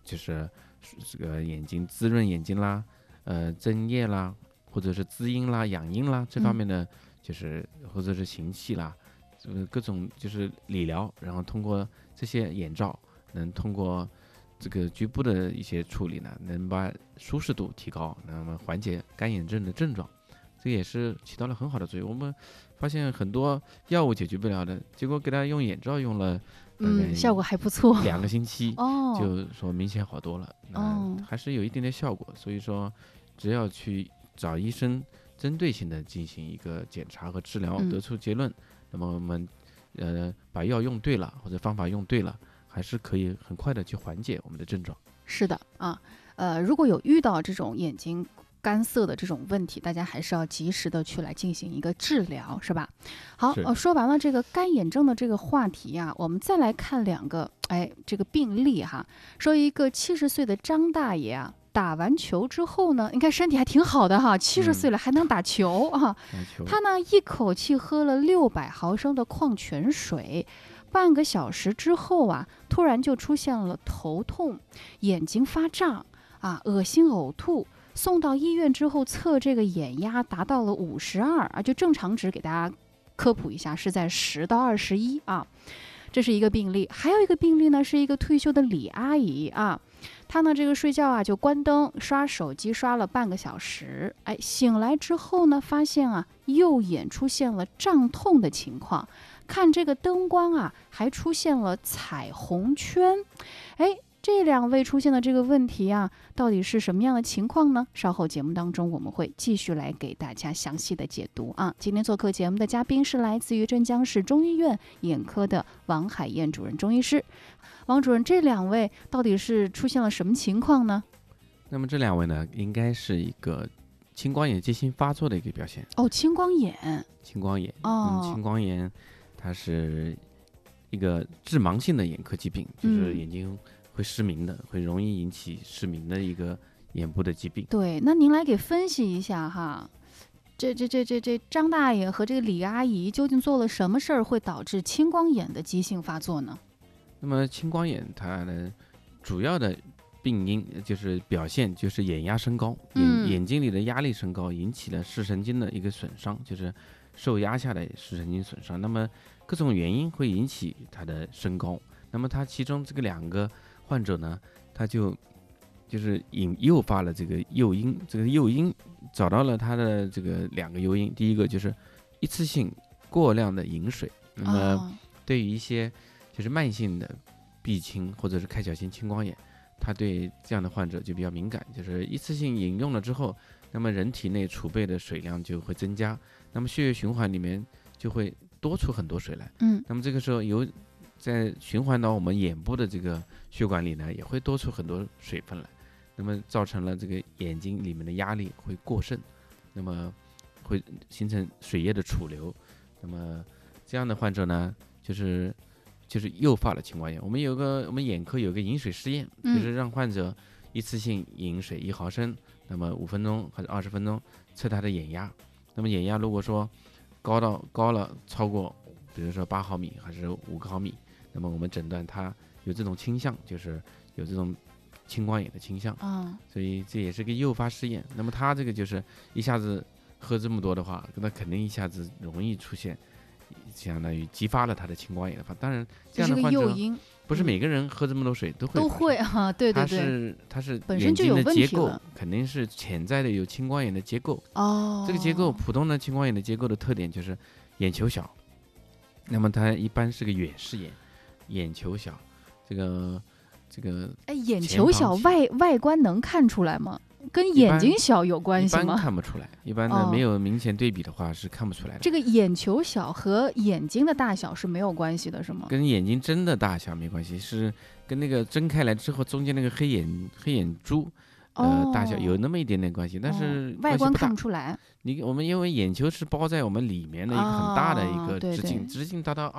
就是这个眼睛滋润眼睛啦，增液啦，或者是滋阴啦、养阴啦这方面的，就是或者是行气啦，各种就是理疗，然后通过这些眼罩，能通过这个局部的一些处理呢，能把舒适度提高，那么缓解干眼症的症状，这也是起到了很好的作用。我们发现很多药物解决不了的，结果给他用眼罩用了， 效果还不错 ，2个星期哦， 就说明显好多了，还是有一定的效果。所以说，只要去找医生，针对性的进行一个检查和治疗，得出结论，那么我们把药用对了，或者方法用对了，还是可以很快的去缓解我们的症状。 是的啊，如果有遇到这种眼睛干涩的这种问题，大家还是要及时的去来进行一个治疗，是吧？好，说完了这个干眼症的这个话题啊，我们再来看2个这个病例哈。说一个70岁的张大爷啊，打完球之后呢，你看身体还挺好的哈，70岁了还能打球啊。他呢一口气喝了600毫升的矿泉水，半个小时之后啊，突然就出现了头痛、眼睛发胀啊、恶心呕吐。送到医院之后测这个眼压达到了52啊，就正常值给大家科普一下是在10到21啊。这是一个病例。还有一个病例呢，是一个退休的李阿姨啊，她呢这个睡觉啊就关灯刷手机刷了半个小时，醒来之后呢发现啊右眼出现了胀痛的情况，看这个灯光啊还出现了彩虹圈。这2位出现的这个问题啊，到底是什么样的情况呢？稍后节目当中我们会继续来给大家详细的解读啊。今天做客节目的嘉宾是来自于镇江市中医院眼科的王海燕主任中医师。王主任，这2位到底是出现了什么情况呢？ 那么这2位呢，应该是一个青光眼急性发作的一个表现。 青光眼。 青光眼。青光眼它是一个致盲性的眼科疾病，就是眼睛会失明的，会容易引起失明的一个眼部的疾病。 对，那您来给分析一下哈，这张大爷和这个李阿姨究竟做了什么事儿，会导致青光眼的急性发作呢？ 那么青光眼它的主要的病因就是表现就是眼压升高，眼睛里的压力升高，引起了视神经的一个损伤，就是受压下的视神经损伤。那么各种原因会引起它的升高。那么它其中这个2个患者呢，他就是诱发了这个诱因，找到了他的这个2个诱因。第一个就是一次性过量的饮水。那么对于一些就是慢性的闭青或者是开小性青光眼，他对这样的患者就比较敏感，就是一次性饮用了之后，那么人体内储备的水量就会增加，那么血液循环里面就会多出很多水来。那么这个时候在循环到我们眼部的这个血管里呢，也会多出很多水分来，那么造成了这个眼睛里面的压力会过剩，那么会形成水液的储留。那么这样的患者呢，就是诱发了青光眼。我们眼科有个饮水试验，就是让患者一次性饮水1毫升，那么5分钟或者20分钟测他的眼压。那么眼压如果说高了超过比如说8毫米还是5毫米，那么我们诊断他有这种倾向，就是有这种青光眼的倾向。所以这也是个诱发试验。那么他这个就是一下子喝这么多的话，那肯定一下子容易出现，相当于激发了他的青光眼的。当然这样的患者不是每个人喝这么多水都会啊，对，它是本身就有问题了， 眼睛的结构肯定是潜在的有青光眼的结构。这个结构普通的青光眼的结构的特点就是眼球小，那么它一般是个远视眼，眼球小，这个眼球小外观能看出来吗？跟眼睛小有关系吗？ 一般看不出来，一般的没有明显对比的话是看不出来的。 这个眼球小和眼睛的大小是没有关系的，是吗？ 跟眼睛针的大小没关系，是跟那个睁开来之后中间那个黑眼珠大小有那么一点点关系，但是外观看不出来。 我们因为眼球是包在我们里面的一个很大的一个直径，直径达到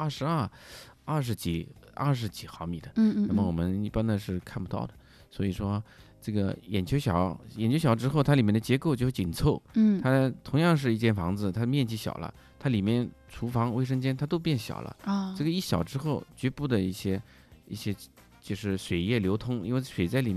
20几毫米的，那么我们一般的是看不到的。所以说这个眼球小之后，它里面的结构就紧凑。它同样是一间房子，它面积小了，它里面厨房、卫生间它都变小了。这个一小之后，局部的一些就是水液流通，因为水在里面。